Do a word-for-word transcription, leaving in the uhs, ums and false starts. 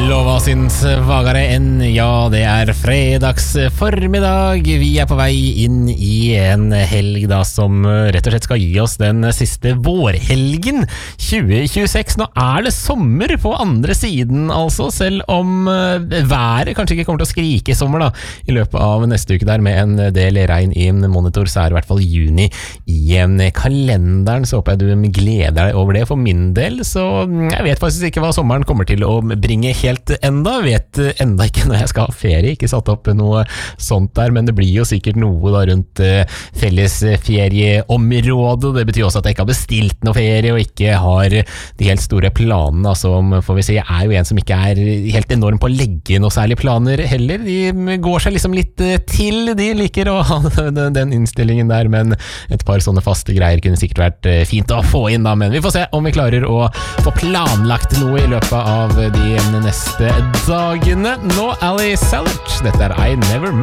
Lova sin svagare enn, ja, det er fredags formiddag. Vi er på vei inn i en helg da som rett og slett skal gi oss den siste vårhelgen tjue tjueseks. Nå er det sommer på andre siden altså, selv om været kanskje ikke kommer til å skrike i sommer da. I løpet av neste uke der med en del regn i en monitor, så er det i hvert fall juni i en kalenderen. Så håper jeg du gleder deg over det. For min del, så jeg vet faktisk ikke hva sommeren kommer til å bringe helt enda. Vet enda ikke når jeg skal ha ferie, ikke satt opp noe sånt der, men det blir jo sikkert noe da rundt fellesferieområdet. Det betyr også at jeg ikke har bestilt noe ferie og ikke har de helt store planene, som får vi si, jeg er jo en som ikke er helt enorm på å legge noe særlig planer heller. De går seg liksom litt til, de liker å ha den innstillingen der, men et par sånne faste greier kunne sikkert vært fint å få inn da, men vi får se om vi klarer å få planlagt noe i løpet av de neste dagene. Nå Ali Salert, dette er I Never